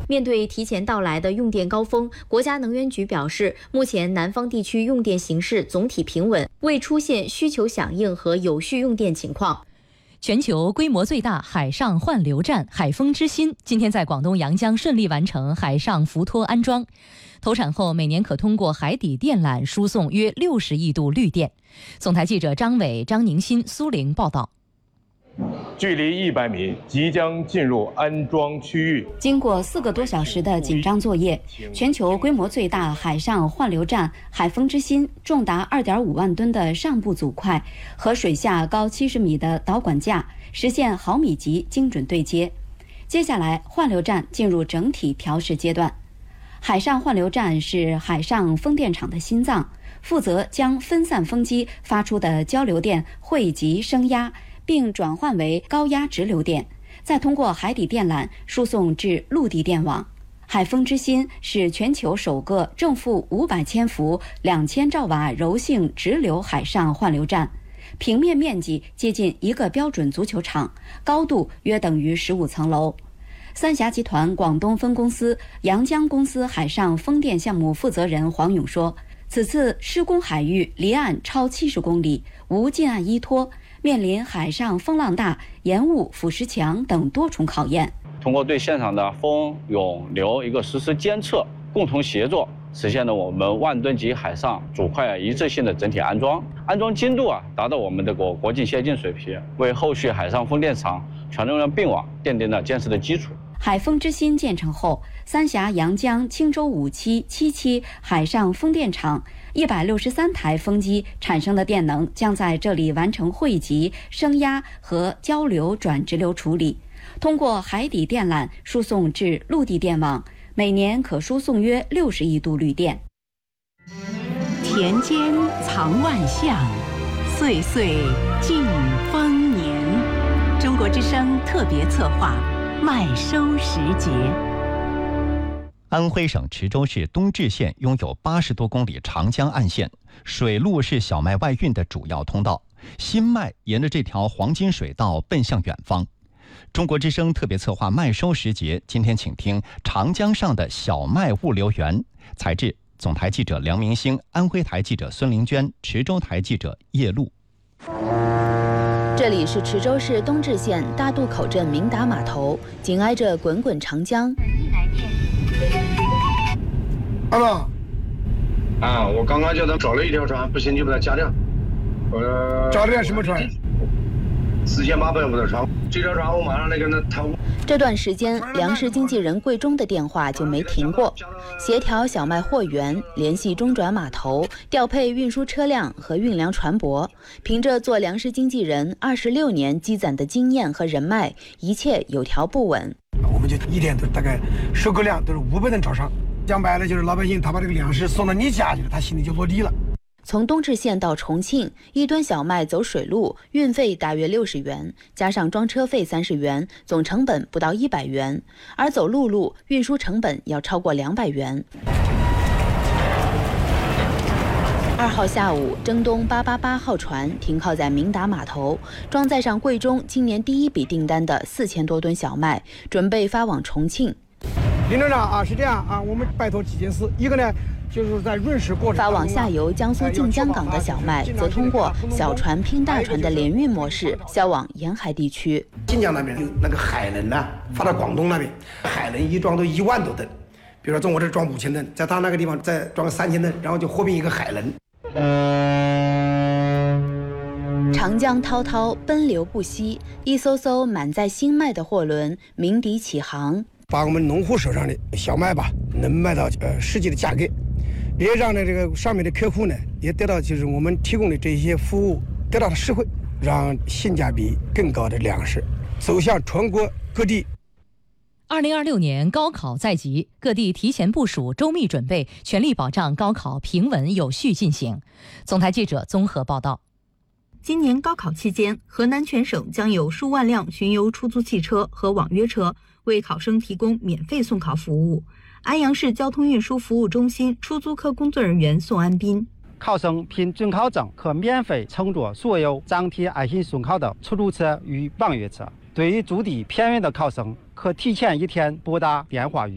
面对提前到来的用电高峰，国家能源局表示，目前南方地区用电形势总体平稳，未出现需求响应和有序用电情况。 全球规模最大海上换流站海丰之心今天在广东阳江顺利完成海上浮托安装。投产后，每年可通过海底电缆输送约60亿度绿电。总台记者张伟、张宁新、苏玲报道。 距离100米，即将进入安装区域。 经过4个多小时的紧张作业，全球规模最大海上换流站海丰之心重达2.5万吨的上部组块和水下高70米的导管架实现毫米级精准对接。接下来，换流站进入整体调试阶段。海上换流站是海上风电场的心脏，负责将分散风机发出的交流电汇集升压，并转换为高压直流电，再通过海底电缆输送至陆地电网。海丰之心是全球首个正负500千伏、2000兆瓦柔性直流海上换流站，平面面积接近一个标准足球场，高度约等于15层楼。三峡集团广东分公司阳江公司海上风电项目负责人黄勇说，此次施工海域离岸超70公里，无近岸依托，面临海上风浪大、盐雾腐蚀强等多重考验。 通过对现场的风、涌、流一个实时监测，共同协作，实现了我们万吨级海上主块一致性的整体安装。安装精度达到我们的国际先进水平，为后续海上风电场全能源并网奠定了建设的基础。 海丰之心建成后，三峡、阳江、青州5期、7期海上风电场163台风机产生的电能将在这里完成汇集、升压和交流转直流处理，通过海底电缆输送至陆地电网，每年可输送约60亿度绿电。 田间藏万象，岁岁尽丰年。中国之声特别策划麦收时节。 安徽省池州市东至县拥有80多公里长江岸线，水路是小麦外运的主要通道，新麦沿着这条黄金水道奔向远方。中国之声特别策划麦收时节，今天请听长江上的小麦物流园。采制总台记者梁明星，安徽台记者孙玲娟，池州台记者叶璐。 这里是池州市东至县大渡口镇明达码头，紧挨着滚滚长江。 阿爸，我刚刚叫他找了一条船，不行就把它加掉。找了什么船？4850的船。这条船我马上来跟他谈。 这段时间，粮食经纪人桂中的电话就没停过，协调小麦货源，联系中转码头，调配运输车辆和运粮船舶。凭着做粮食经纪人26年积攒的经验和人脉，一切有条不紊。 我们就一天都大概收购量都是500吨朝上，讲白了就是老百姓他把这个粮食送到你家去了，他心里就落地了。 从东至县到重庆，1吨小麦走水路，运费大约60元，加上装车费30元，总成本不到100元。而走陆路，运输成本要超过200元。2号下午，征东888号船停靠在明达码头，装载上桂中今年第一笔订单的4000多吨小麦，准备发往重庆。 林站长是这样我们拜托几件事，一个呢就是在运输过程发往下游江苏晋江港的小麦，则通过小船拼大船的联运模式销往沿海地区。 晋江那边有那个海轮发到广东那边，海轮一装都1万多吨，比如说从我这装5000吨，在他那个地方再装3000吨，然后就合并一个海轮。 长江滔滔，奔流不息，一艘艘满载新麦的货轮鸣笛起航， 把我们农户手上的小麦能卖到实际的价格，也让这个上面的客户也得到就是我们提供的这些服务得到了实惠，让性价比更高的粮食走向全国各地。 2026年高考在即，各地提前部署、周密准备，全力保障高考平稳有序进行。总台记者综合报道。 今年高考期间，河南全省将有数万辆巡游出租汽车和网约车为考生提供免费送考服务。安阳市交通运输服务中心出租科工作人员宋安斌： 考生凭准考证可免费乘坐所有张贴爱心送考的出租车与网约车。对于住地偏远的考生，可提前1天拨打电话预